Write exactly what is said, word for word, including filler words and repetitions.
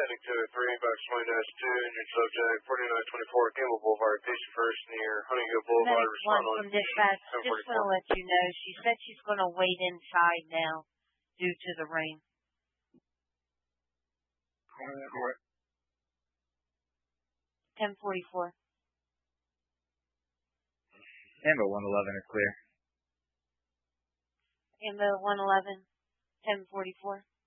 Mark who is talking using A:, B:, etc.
A: heading to three box twenty dash two, and your subject forty-nine twenty-four Campbell Boulevard, Pacey First near Hunting Hill Boulevard.
B: Medic one from dispatch, just want to let you know, she said she's going to wait inside now due to the rain. ten forty-four.
C: Ambo one eleven is clear.
B: Ambo one eleven, ten forty-four.